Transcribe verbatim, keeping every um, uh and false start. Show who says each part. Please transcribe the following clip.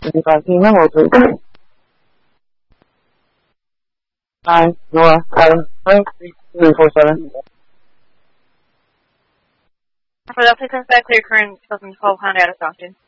Speaker 1: fifteen memo, please. Nine, Nora, Adam, Frank, three four seven.
Speaker 2: Philadelphia comes back clear current two thousand twelve Honda out of Stockton.